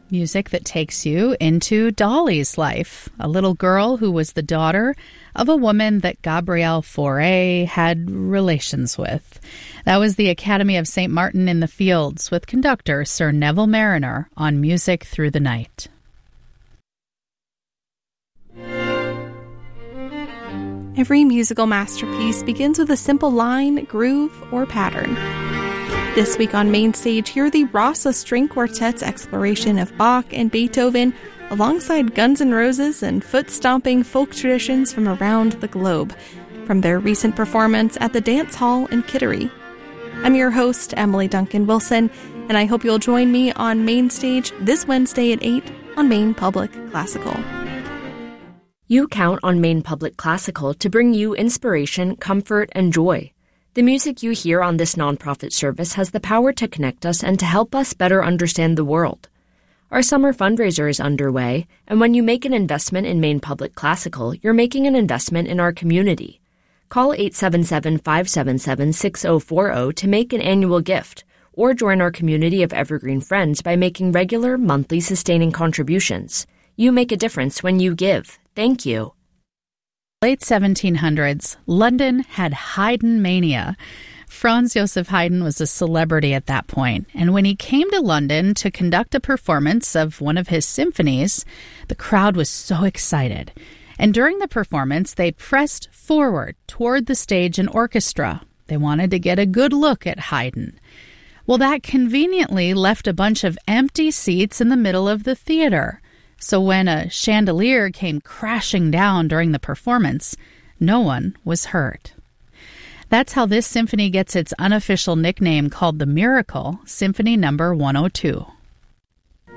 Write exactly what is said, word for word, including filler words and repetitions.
music that takes you into Dolly's life, a little girl who was the daughter of a woman that Gabrielle Fauré had relations with. That was the Academy of Saint Martin in the Fields with conductor Sir Neville Marriner on Music Through the Night. Every musical masterpiece begins with a simple line, groove, or pattern. This week on Main Stage, hear the Rasa String Quartet's exploration of Bach and Beethoven alongside Guns N' Roses and foot-stomping folk traditions from around the globe, from their recent performance at the Dance Hall in Kittery. I'm your host, Emily Duncan Wilson, and I hope you'll join me on Main Stage this Wednesday at eight on Maine Public Classical. You count on Maine Public Classical to bring you inspiration, comfort, and joy. The music you hear on this nonprofit service has the power to connect us and to help us better understand the world. Our summer fundraiser is underway, and when you make an investment in Maine Public Classical, you're making an investment in our community. Call eight seven seven, five seven seven, six zero four zero to make an annual gift, or join our community of Evergreen Friends by making regular, monthly sustaining contributions. You make a difference when you give. Thank you. Late seventeen hundreds, London had Haydn mania. Franz Joseph Haydn was a celebrity at that point, and when he came to London to conduct a performance of one of his symphonies, the crowd was so excited. And during the performance, they pressed forward toward the stage and orchestra. They wanted to get a good look at Haydn. Well, that conveniently left a bunch of empty seats in the middle of the theater. So when a chandelier came crashing down during the performance, no one was hurt. That's how this symphony gets its unofficial nickname called the Miracle, Symphony Number one oh two.